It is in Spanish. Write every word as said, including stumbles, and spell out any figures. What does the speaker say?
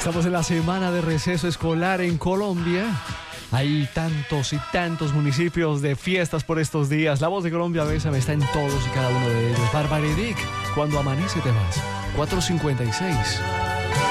Estamos en la semana de receso escolar en Colombia. Hay tantos y tantos municipios de fiestas por estos días. La Voz de Colombia Bésame está en todos y cada uno de ellos. Barbara y Dick, cuando amanece te vas. cuatro cincuenta y seis.